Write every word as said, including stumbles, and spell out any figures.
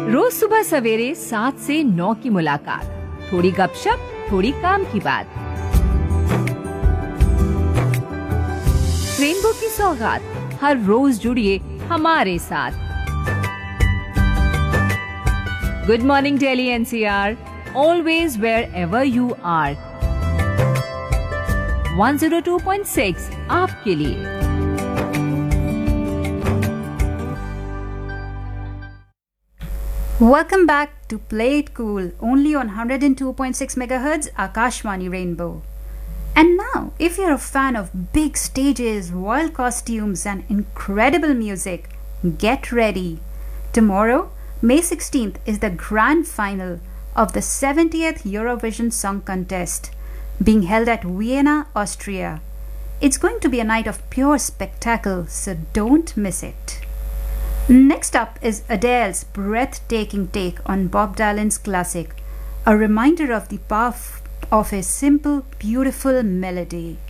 रोज सुबह सवेरे सात से नौ की मुलाकात, थोड़ी गपशप, थोड़ी काम की बात। रेनबो की सौगात, हर रोज जुड़िए हमारे साथ। Good morning Delhi N C R, always wherever you are. one oh two point six आपके लिए। Welcome back to Play It Cool, only on one oh two point six megahertz Akashvani Rainbow. And now, if you're a fan of big stages, wild costumes and incredible music, get ready. Tomorrow, May sixteenth, is the grand final of the seventieth Eurovision Song Contest, being held at Vienna, Austria. It's going to be a night of pure spectacle, so don't miss it. Next up is Adele's breathtaking take on Bob Dylan's classic, a reminder of the power of his simple, beautiful melody.